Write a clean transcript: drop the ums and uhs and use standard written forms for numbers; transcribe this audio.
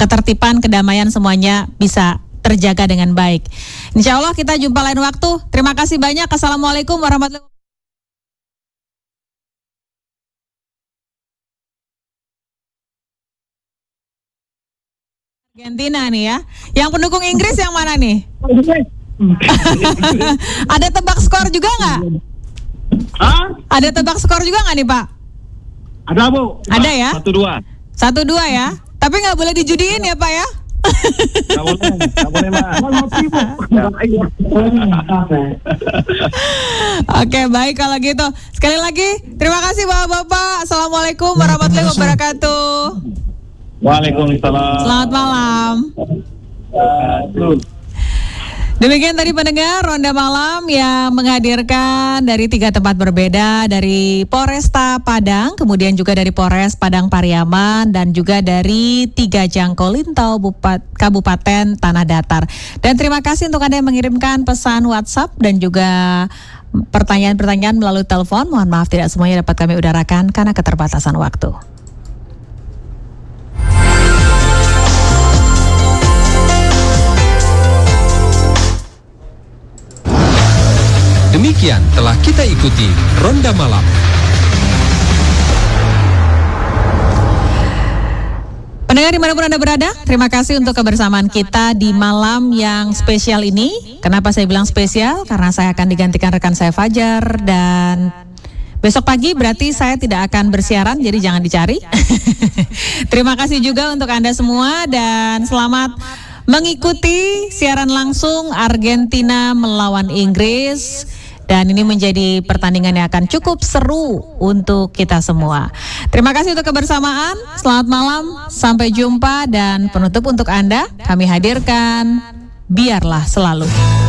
ketertiban, kedamaian semuanya bisa terjaga dengan baik. Insya Allah kita jumpa lain waktu. Terima kasih banyak. Assalamualaikum warahmatullahi wabarakatuh. Argentina nih ya. Yang pendukung Inggris yang mana nih? Ada tebak skor juga nggak? Ada tebak skor juga nggak nih Pak? Ada Bu. Ada ya? 1-2. 1-2 ya. Tapi nggak boleh dijudiin ya Pak ya? Nggak boleh Mbak. Oke, baik kalau gitu. Sekali lagi terima kasih Bapak-bapak. Assalamualaikum warahmatullahi wabarakatuh. Waalaikumsalam. Selamat malam. Demikian tadi pendengar Ronda Malam yang menghadirkan dari 3 tempat berbeda, dari Polresta Padang, kemudian juga dari Polres Padang Pariaman, dan juga dari 3 Jangkolintau Kabupaten Tanah Datar. Dan terima kasih untuk Anda yang mengirimkan pesan WhatsApp dan juga pertanyaan-pertanyaan melalui telepon. Mohon maaf tidak semuanya dapat kami udarakan karena keterbatasan waktu. Demikian telah kita ikuti Ronda Malam. Pendengar dimanapun Anda berada, terima kasih untuk kebersamaan kita di malam yang spesial ini. Kenapa saya bilang spesial? Karena saya akan digantikan rekan saya Fajar, dan besok pagi berarti saya tidak akan bersiaran, jadi jangan dicari. Terima kasih juga untuk Anda semua dan selamat mengikuti siaran langsung Argentina melawan Inggris. Dan ini menjadi pertandingan yang akan cukup seru untuk kita semua. Terima kasih untuk kebersamaan. Selamat malam, sampai jumpa, dan penutup untuk Anda kami hadirkan Biarlah Selalu.